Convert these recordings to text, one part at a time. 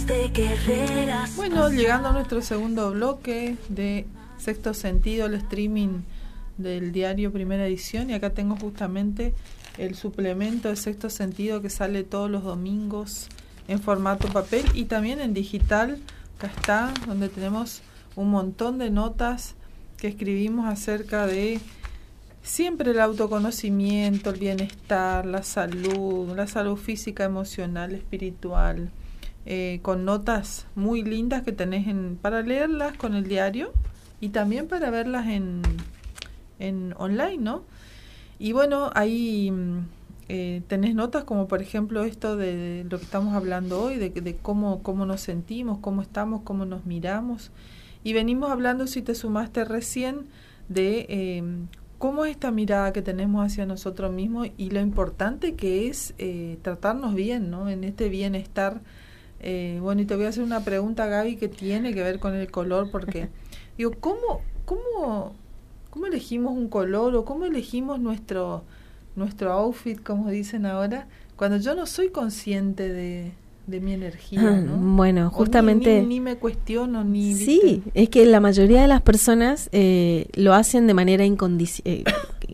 de guerreras. Bueno, llegando a nuestro segundo bloque de Sexto Sentido, el streaming del diario Primera Edición, y acá tengo justamente el suplemento de Sexto Sentido que sale todos los domingos en formato papel y también en digital. Acá está, donde tenemos un montón de notas que escribimos acerca de siempre el autoconocimiento, el bienestar, la salud física, emocional, espiritual, con notas muy lindas que tenés para leerlas con el diario y también para verlas en online, ¿no? Y bueno, ahí tenés notas como por ejemplo esto de lo que estamos hablando hoy, de cómo nos sentimos, cómo estamos, cómo nos miramos. Y venimos hablando, si te sumaste recién, de cómo es esta mirada que tenemos hacia nosotros mismos y lo importante que es tratarnos bien, ¿no? En este bienestar. Bueno, y te voy a hacer una pregunta, Gaby, que tiene que ver con el color, porque digo, ¿cómo elegimos un color o cómo elegimos nuestro outfit, como dicen ahora, cuando yo no soy consciente de mi energía, ¿no? Bueno, justamente ni me cuestiono, ni... Sí, ¿viste? Es que la mayoría de las personas lo hacen de manera inconsciente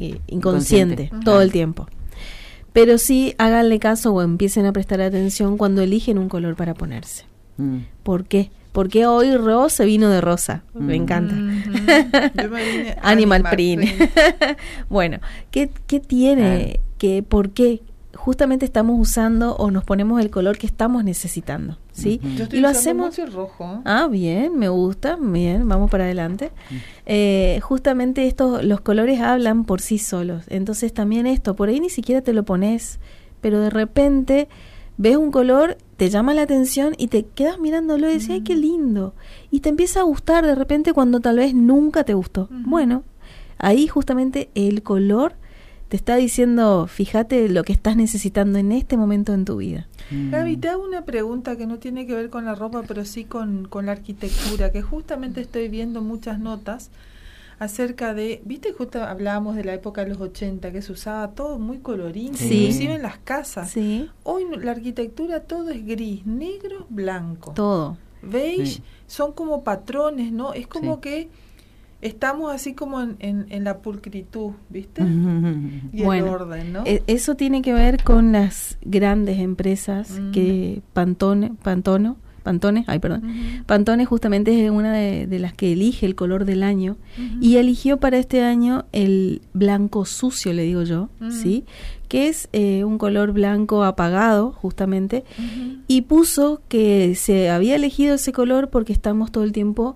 todo el tiempo. Pero sí, háganle caso o empiecen a prestar atención cuando eligen un color para ponerse. ¿Por qué? Porque hoy rosa vino de rosa. Me encanta. Yo me vine Animal Print. Bueno, ¿qué tiene? ¿Por qué? Justamente estamos usando o nos ponemos el color que estamos necesitando, ¿sí? Yo estoy y lo usando hacemos mucho el rojo. Bien, me gusta, bien, vamos para adelante. Justamente los colores hablan por sí solos. Entonces también esto, por ahí ni siquiera te lo pones, pero de repente ves un color, te llama la atención y te quedas mirándolo y dices, ¡ay, qué lindo! Y te empieza a gustar de repente cuando tal vez nunca te gustó. Bueno, ahí justamente el color te está diciendo, fíjate lo que estás necesitando en este momento en tu vida. Gaby, te hago una pregunta que no tiene que ver con la ropa, pero sí con la arquitectura, que justamente estoy viendo muchas notas acerca de, viste, justo hablábamos de la época de los 80, que se usaba todo muy colorín, inclusive en las casas. Sí. Hoy la arquitectura todo es gris, negro, blanco. Todo. Beige, son como patrones, ¿no? Es como que estamos así como en la pulcritud, ¿viste? Y el orden, ¿no? Eso tiene que ver con las grandes empresas que Pantone justamente es una de las que elige el color del año y eligió para este año el blanco sucio, le digo yo, ¿sí? Que es un color blanco apagado, justamente, y puso que se había elegido ese color porque estamos todo el tiempo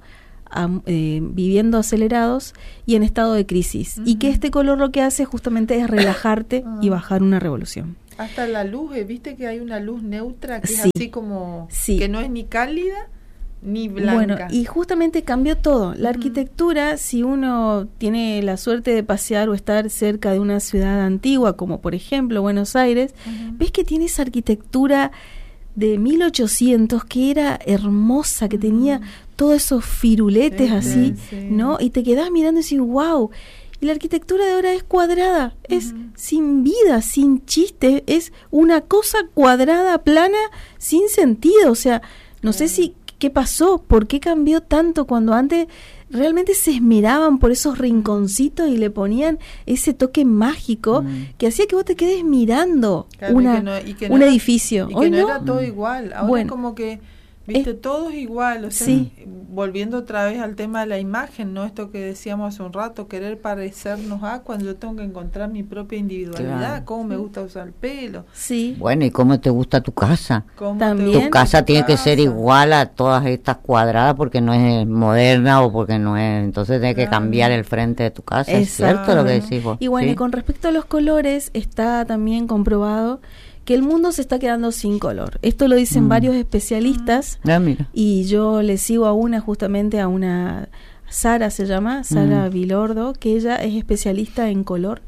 viviendo acelerados y en estado de crisis, y que este color lo que hace justamente es relajarte y bajar una revolución. Hasta la luz, viste que hay una luz neutra que es así como que no es ni cálida ni blanca. Bueno, y justamente cambió todo. La arquitectura, si uno tiene la suerte de pasear o estar cerca de una ciudad antigua, como por ejemplo Buenos Aires, ves que tiene esa arquitectura de 1800 que era hermosa, que tenía todos esos firuletes así, ¿no? Y te quedás mirando y decís, wow. Y la arquitectura de ahora es cuadrada, es sin vida, sin chiste, es una cosa cuadrada, plana, sin sentido. O sea, no sé qué pasó, por qué cambió tanto cuando antes realmente se esmeraban por esos rinconcitos y le ponían ese toque mágico que hacía que vos te quedes mirando un edificio. Y que no era todo igual, ahora es como que... Viste, todos igual, o sea, volviendo otra vez al tema de la imagen, ¿no? Esto que decíamos hace un rato, querer parecernos cuando yo tengo que encontrar mi propia individualidad, cómo me gusta usar el pelo. Sí. Bueno, ¿y cómo te gusta tu casa? También. Tu casa tiene que ser igual a todas estas cuadradas porque no es moderna o porque no es, entonces tiene que cambiar el frente de tu casa, ¿es cierto lo que decís vos? Y bueno, y con respecto a los colores, está también comprobado que el mundo se está quedando sin color. Esto lo dicen varios especialistas y yo le sigo a una Sara se llama, Sara Vilordo, que ella es especialista en color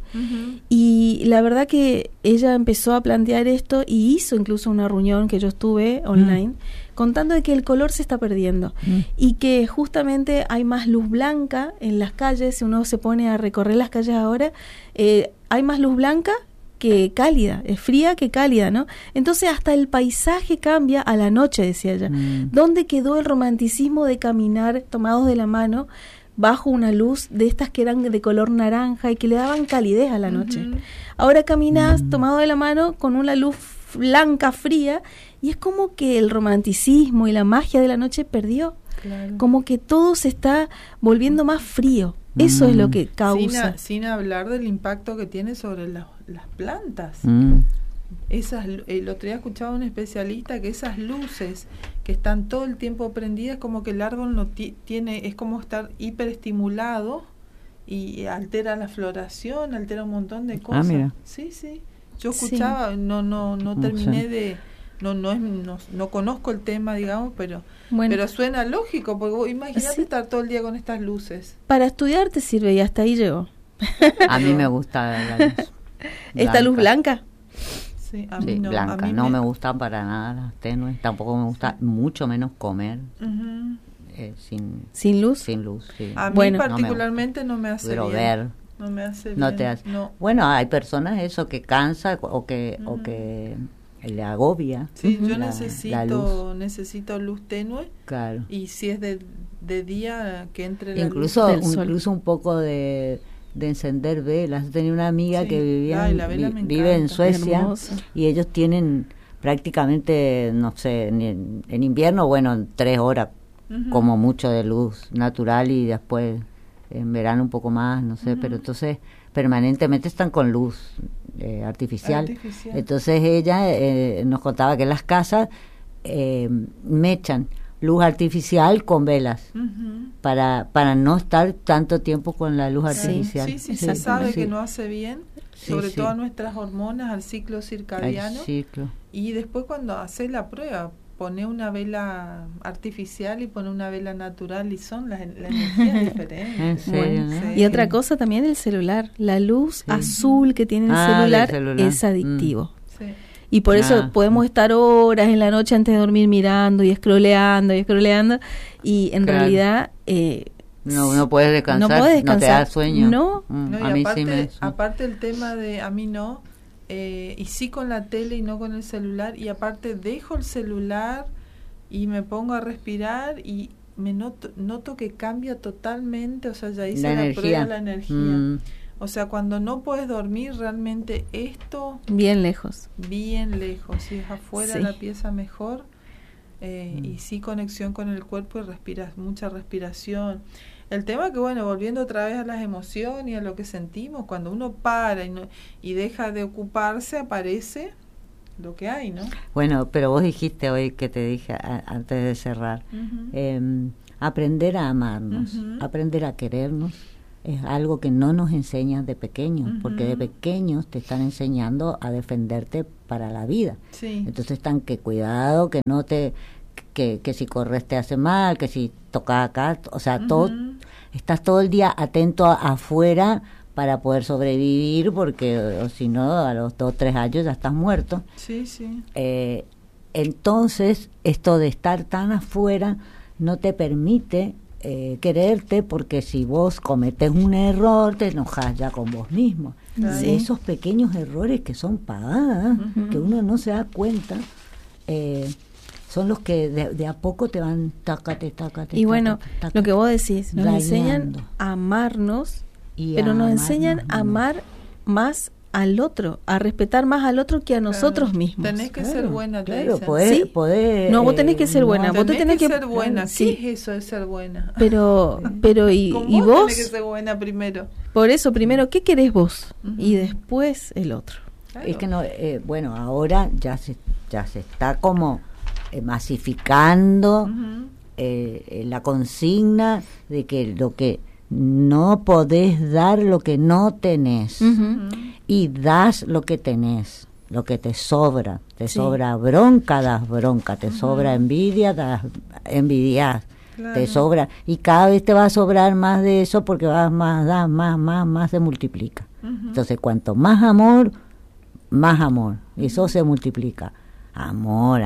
y la verdad que ella empezó a plantear esto y hizo incluso una reunión que yo estuve online contando de que el color se está perdiendo y que justamente hay más luz blanca en las calles. Si uno se pone a recorrer las calles ahora, hay más luz blanca que cálida, es fría que cálida, ¿no? Entonces hasta el paisaje cambia a la noche, decía ella. ¿Dónde quedó el romanticismo de caminar tomados de la mano bajo una luz de estas que eran de color naranja y que le daban calidez a la noche? Ahora caminás tomado de la mano con una luz blanca, fría, y es como que el romanticismo y la magia de la noche perdió. Claro. Como que todo se está volviendo más frío. Eso es lo que causa. Sin hablar del impacto que tiene sobre las plantas. El otro día escuchaba a un especialista que esas luces que están todo el tiempo prendidas, como que el árbol no tiene, es como estar hiperestimulado y altera la floración, altera un montón de cosas. Mira. Sí. Yo escuchaba, no terminé de... No conozco el tema, digamos, pero suena lógico, porque vos imagínate estar todo el día con estas luces. Para estudiar te sirve y hasta ahí llegó. A mí me gusta la luz. ¿Esta luz blanca? Sí, a mí no. Blanca. No me gustan para nada las tenues, tampoco me gusta, mucho menos comer sin luz. Sin luz, sí. A mí particularmente no me hace bien. Ver. No me hace bien. No te hace. No. Bueno, hay personas eso que cansa o que le agobia. Sí, yo necesito luz tenue. Claro. Y si es de día, que entre la incluso luz del sol. Incluso un poco de encender velas. Tenía una amiga que vive en Suecia. Hermosa. Y ellos tienen prácticamente, no sé, en invierno, 3 horas como mucho de luz natural, y después en verano un poco más, no sé, pero entonces permanentemente están con luz artificial. Entonces ella nos contaba que las casas mechan luz artificial con velas para no estar tanto tiempo con la luz artificial. Sí, se sabe que no hace bien, sobre todo a nuestras hormonas, al ciclo circadiano. Y después cuando haces la prueba, pone una vela artificial y pone una vela natural y son las energías diferentes. ¿En serio, no? Sí. Y otra cosa también, el celular. La luz azul que tiene el celular es adictivo. Sí. Y por eso podemos estar horas en la noche antes de dormir mirando y scrolleando y en realidad... no puedes descansar, no te da sueño. No, a mí aparte el tema de a mí no... y sí con la tele y no con el celular, y aparte dejo el celular y me pongo a respirar y me noto que cambia totalmente, o sea, ya hice la prueba de la energía. O sea, cuando no puedes dormir, realmente esto... Bien lejos, si es afuera la pieza mejor, y sí conexión con el cuerpo y mucha respiración. El tema que, volviendo otra vez a las emociones y a lo que sentimos, cuando uno para y deja de ocuparse, aparece lo que hay, ¿no? Bueno, pero vos dijiste hoy, que te dije antes de cerrar, aprender a amarnos, aprender a querernos, es algo que no nos enseñan de pequeños, porque de pequeños te están enseñando a defenderte para la vida. Sí. Entonces están que cuidado, que no te... Que si corres te hace mal, que si tocas acá, o sea, todo, estás todo el día atento afuera para poder sobrevivir, porque o si no, a los 2 o 3 años ya estás muerto. Sí. Entonces, esto de estar tan afuera no te permite quererte, porque si vos cometes un error, te enojas ya con vos mismo. Sí. Esos pequeños errores que son pagadas, que uno no se da cuenta, son los que de a poco te van tácate. Y lo que vos decís, nos enseñan a amarnos, pero nos enseñan a amar más al otro, a respetar más al otro que a nosotros mismos. Tenés que ser buena, te dicen. No, vos tenés que ser buena. Vos tenés que ser buena. ¿Qué es eso de ser buena? Pero y vos tenés que ser buena primero. Por eso, primero, ¿qué querés vos? Y después el otro. Claro. Es que no, ahora ya se está como masificando la consigna de que lo que no podés dar lo que no tenés, y das lo que tenés, lo que te sobra. Te sobra bronca, das bronca, te sobra envidia, das envidias, te sobra, y cada vez te va a sobrar más de eso, porque vas das más se multiplica. Entonces, cuanto más amor, eso se multiplica. Amor.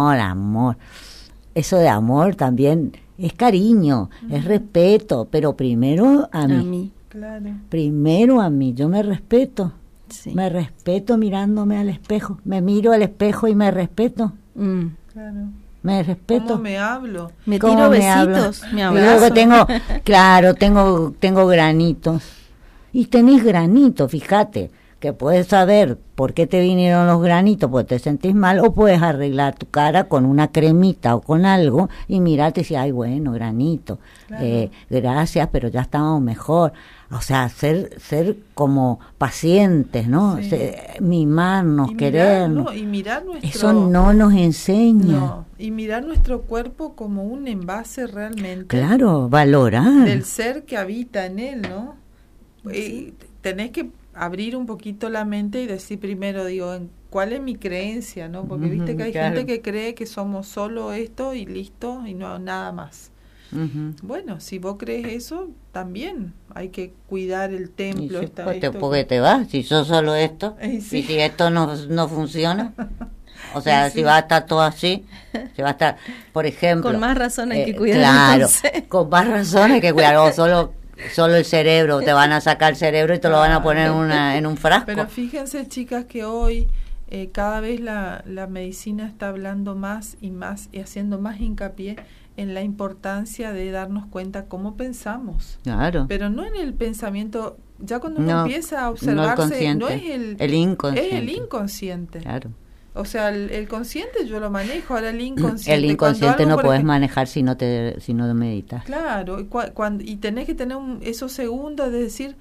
Eso de amor también es cariño, es respeto, pero primero a mí. Claro. Primero a mí, yo me respeto. Sí. Me respeto mirándome al espejo. Me miro al espejo y me respeto. Claro. Me respeto. ¿Cómo me hablo? Me tiro besitos, me Y abrazo. luego tengo granitos. Y tenés granitos, fíjate, que puedes saber por qué te vinieron los granitos, porque te sentís mal, o puedes arreglar tu cara con una cremita o con algo y mirarte y decir, ay, bueno, granito, claro. Gracias, pero ya estamos mejor. O sea, ser como pacientes, ¿no? Sí. Mimarnos, querernos. Y mirar nuestro... Eso no nos enseña. No, y mirar nuestro cuerpo como un envase realmente. Claro, valorar. Del ser que habita en él, ¿no? Sí. Tenés que abrir un poquito la mente y decir primero, ¿cuál es mi creencia, no? Porque viste que hay gente que cree que somos solo esto y listo y no nada más. Bueno, si vos crees eso, también hay que cuidar el templo. Porque te vas, si sos solo esto, sí. Y si esto no funciona, o sea, sí. Si va a estar todo así, si va a estar, por ejemplo... Con más razón hay que cuidar. Claro, con más razón hay que cuidar, o solo el cerebro, te van a sacar el cerebro y te lo van a poner en un frasco. Pero fíjense, chicas, que hoy cada vez la medicina está hablando más y haciendo más hincapié en la importancia de darnos cuenta cómo pensamos. Claro. Pero no en el pensamiento, ya cuando uno empieza a observarse, no es el inconsciente. Es el inconsciente. Claro. O sea, el consciente yo lo manejo, ahora el inconsciente. El inconsciente no puedes manejar si no meditas. Claro, y tenés que tener esos segundos de decir,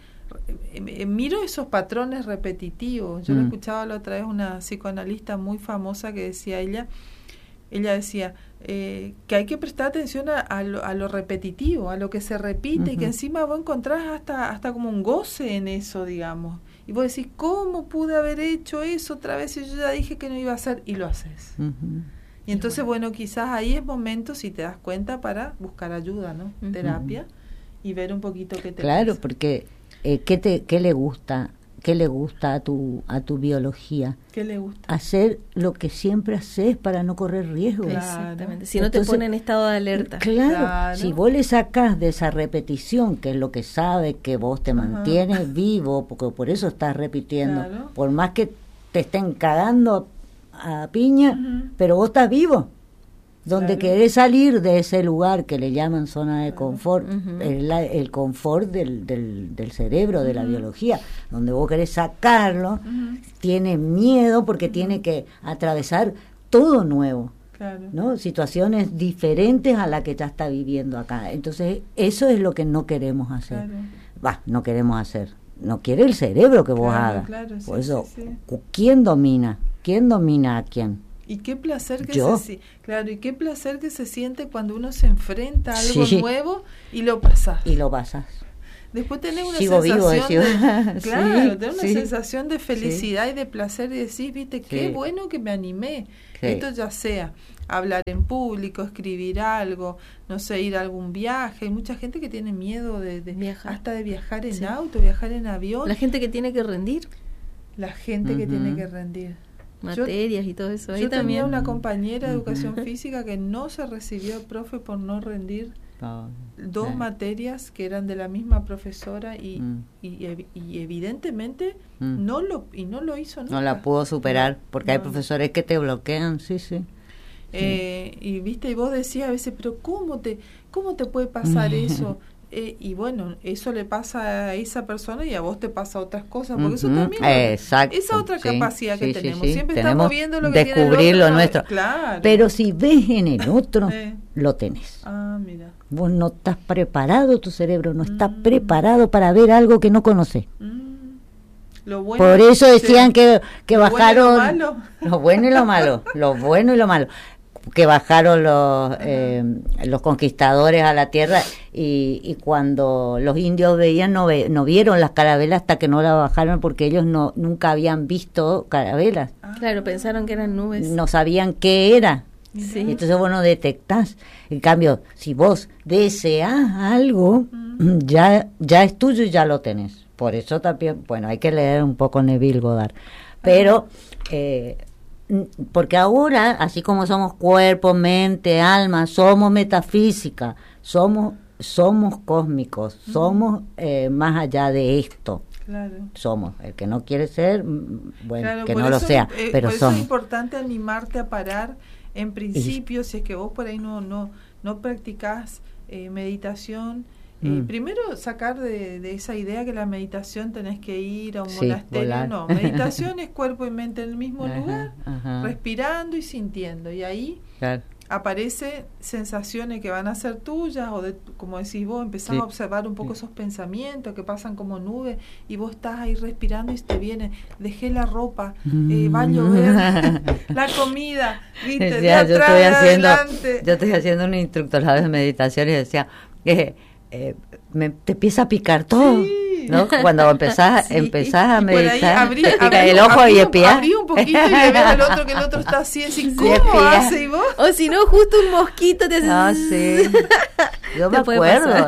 miro esos patrones repetitivos. Yo lo escuchaba la otra vez una psicoanalista muy famosa que decía ella decía que hay que prestar atención a lo repetitivo, a lo que se repite, y que encima vos encontrás hasta como un goce en eso, digamos. Y vos decís, ¿cómo pude haber hecho eso otra vez si yo ya dije que no iba a hacer? Y lo haces. Y entonces, bueno, quizás ahí es momento, si te das cuenta, para buscar ayuda, ¿no? Terapia, y ver un poquito qué te pasa. Claro, porque ¿qué le gusta? ¿Qué le gusta a tu biología? ¿Qué le gusta? Hacer lo que siempre haces para no correr riesgos. Exactamente. Si no te pone en estado de alerta. Claro. Si vos le sacás de esa repetición, que es lo que sabe que vos te mantienes vivo, porque por eso estás repitiendo, por más que te estén cagando a piña, pero vos estás vivo. Donde querés salir de ese lugar que le llaman zona de confort, el confort del cerebro, de la biología, donde vos querés sacarlo, tiene miedo porque tiene que atravesar todo nuevo, ¿no? Situaciones diferentes a la que ya está viviendo acá. Entonces, eso es lo que no queremos hacer. No queremos hacer. No quiere el cerebro que vos hagas. Por eso, ¿quién domina? ¿Quién domina a quién? Y qué placer qué placer que se siente cuando uno se enfrenta a algo nuevo y lo pasas. Después tenés una sensación de felicidad y de placer y decís, viste, qué bueno que me animé. Esto ya sea hablar en público, escribir algo, no sé, ir a algún viaje. Hay mucha gente que tiene miedo de viajar, hasta de viajar en auto, viajar en avión. La gente que tiene que rendir. Materias y todo eso. Yo tenía una compañera de educación física que no se recibió profe por no rendir dos materias que eran de la misma profesora y evidentemente no lo hizo nunca. No la pudo superar porque hay profesores que te bloquean, y viste, y vos decías a veces, pero ¿cómo te puede pasar eso? Y bueno, eso le pasa a esa persona y a vos te pasa otras cosas, porque eso también esa otra capacidad que tenemos. Siempre estamos viendo lo que descubrir tiene el otro, lo nuestro. Claro. Pero si ves en el otro, lo tenés. Mira. Vos no estás preparado, tu cerebro no está preparado para ver algo que no conoces. Lo bueno, por eso decían que bajaron lo bueno y lo malo. Lo bueno y lo malo. Que bajaron los conquistadores a la tierra y cuando los indios veían no vieron las carabelas hasta que no la bajaron porque ellos nunca habían visto carabelas. Claro, pensaron que eran nubes. No sabían qué era. Sí. Entonces vos no detectás. En cambio, si vos deseás algo, ya es tuyo y ya lo tenés. Por eso también, bueno, hay que leer un poco Neville Goddard. Pero porque ahora, así como somos cuerpo, mente, alma, somos metafísica, somos cósmicos, somos más allá de esto. Claro. Somos. El que no quiere ser, bueno, claro, que no lo sea, pero por somos. Eso es importante animarte a parar en principio, si es que vos por ahí no practicás meditación. Primero sacar de esa idea que la meditación tenés que ir a un monasterio. Volar. No, meditación es cuerpo y mente en el mismo lugar, respirando y sintiendo. Y ahí aparecen sensaciones que van a ser tuyas, o como decís vos, empezás a observar un poco esos pensamientos que pasan como nubes, y vos estás ahí respirando y te viene, dejé la ropa, va a llover, la comida, viste, de atrás, adelante. Yo estoy haciendo un instructorado de meditación y decía que te empieza a picar todo, ¿no? Cuando empezás a meditar, te pica el ojo y espías. Abrí un poquito y le ves al otro que el otro está así, ¿cómo hace? ¿Y vos? O si no, justo un mosquito te hace... No, sí. Yo me acuerdo,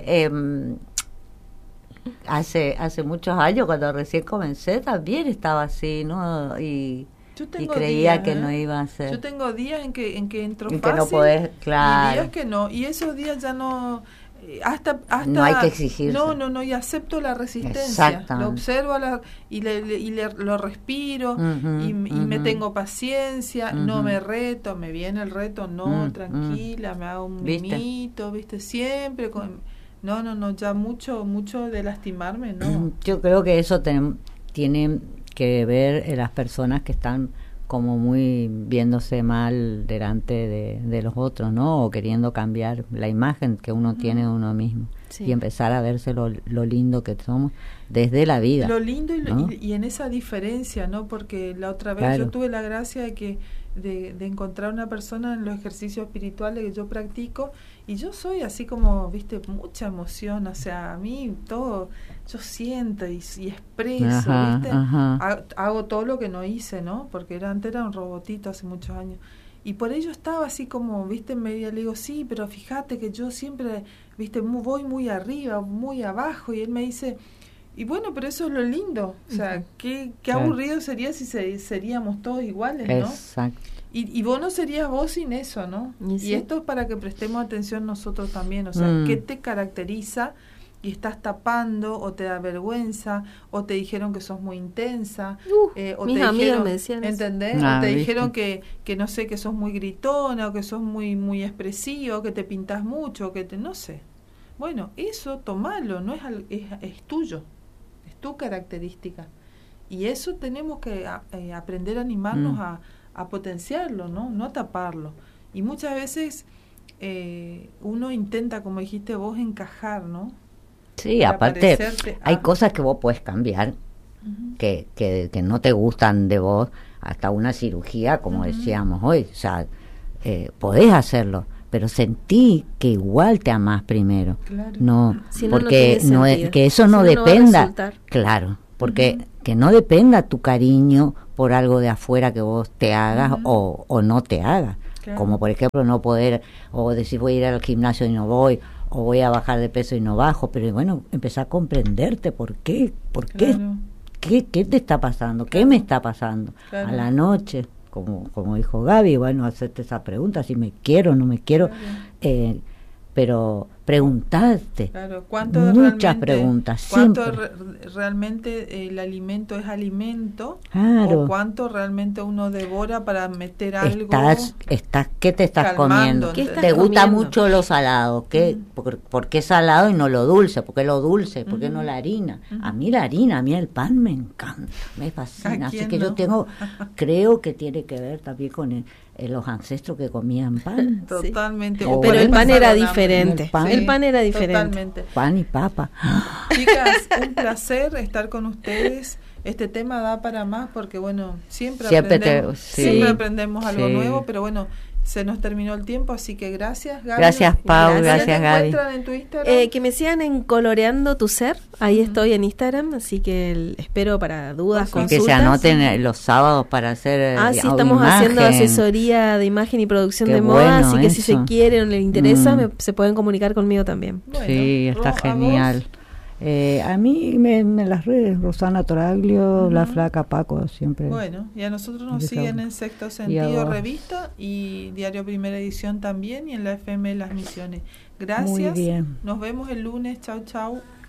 hace muchos años, cuando recién comencé, también estaba así, ¿no? Y creía días, que no iba a ser. Yo tengo días en que entro fácil, que no podés, claro. Y días que no, y esos días ya no... Hasta no hay que exigirse. No, y acepto la resistencia, lo observo y lo respiro, y me tengo paciencia, no me reto, me viene el reto, tranquila, me hago un mimito, ¿viste? Siempre no, ya mucho de lastimarme, no. Yo creo que eso tiene que ver las personas que están como muy viéndose mal delante de los otros, ¿no? O queriendo cambiar la imagen que uno tiene de uno mismo. Sí. Y empezar a verse lo lindo que somos desde la vida. Lo lindo ¿no? y en esa diferencia, ¿no? Porque la otra vez yo tuve la gracia de encontrar una persona en los ejercicios espirituales que yo practico, y yo soy así como, viste, mucha emoción, o sea, a mí todo, yo siento y expreso, viste, hago todo lo que no hice, ¿no? Porque antes era un robotito hace muchos años, y por ello estaba así como, viste, en media, le digo, sí, pero fíjate que yo siempre, viste, voy muy arriba, muy abajo, y él me dice, y bueno, pero eso es lo lindo, o sea, qué aburrido sería si seríamos todos iguales, ¿no? Exacto. Y vos no serías vos sin eso, ¿no? Y esto es para que prestemos atención nosotros también, o sea, ¿qué te caracteriza y estás tapando, o te da vergüenza, o te dijeron que sos muy intensa, o mis te amigos dijeron, me decían ¿entendés? eso. O te dijeron que no sé, que sos muy gritona, o que sos muy muy expresivo, que te pintas mucho, que no sé. Bueno, eso tomalo, no es tuyo, es tu característica, y eso tenemos que aprender a animarnos a potenciarlo, no a taparlo. Y muchas veces uno intenta, como dijiste vos, encajar, ¿no? Sí, para aparte hay cosas que vos podés cambiar, que no te gustan de vos, hasta una cirugía, como decíamos hoy, o sea, podés hacerlo, pero sentí que igual te amás primero. Claro. No, si porque no que eso no dependa, claro, porque que no dependa tu cariño por algo de afuera que vos te hagas o no te hagas. Claro. Como por ejemplo no poder, o decir voy a ir al gimnasio y no voy, o voy a bajar de peso y no bajo, pero bueno, empezar a comprenderte por qué, claro. ¿Qué te está pasando? Claro. ¿Qué me está pasando? Claro. A la noche, como dijo Gaby, bueno, hacerte esa pregunta, si me quiero o no me quiero, claro. Pero preguntarte, claro, muchas preguntas, ¿cuánto siempre. Realmente el alimento es alimento? Claro. ¿O cuánto realmente uno devora para meter algo? ¿Qué te estás comiendo? ¿Qué estás ¿Te gusta comiendo? mucho lo salado? ¿Por qué salado y no lo dulce? ¿Por qué lo dulce? ¿Por qué no la harina? A mí la harina, a mí el pan me encanta, me fascina. Así que yo creo que tiene que ver también con los ancestros que comían pan. Totalmente. Sí. Pero el pan era diferente. El pan era diferente. Totalmente. Pan y papa. Chicas, un placer estar con ustedes. Este tema da para más porque, bueno, siempre aprendemos algo nuevo, pero bueno, se nos terminó el tiempo, así que gracias, Gaby. Gracias, Pau. Gracias, Gaby. ¿Encuentran en tu Instagram? Que me sigan en Coloreando tu Ser. Ahí estoy en Instagram, así que espero para dudas, consultas. Que se anoten los sábados para hacer sí, estamos haciendo asesoría de imagen y producción de moda, así que si se quieren o les interesa, se pueden comunicar conmigo también. Bueno, sí, está genial. A mí en las redes, Rosana Toraglio, La Flaca, Paco, siempre. Bueno, y a nosotros nos siguen en Sexto Sentido Revista y Diario Primera Edición también, y en la FM Las Misiones. Gracias. Muy bien. Nos vemos el lunes. Chau, chau.